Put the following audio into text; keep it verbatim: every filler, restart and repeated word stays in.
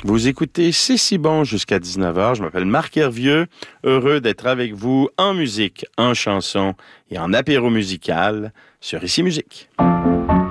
Vous écoutez C'est si bon jusqu'à dix-neuf heures. Je m'appelle Marc Hervieux. Heureux d'être avec vous en musique, en chanson et en apéro musical sur Ici Musique.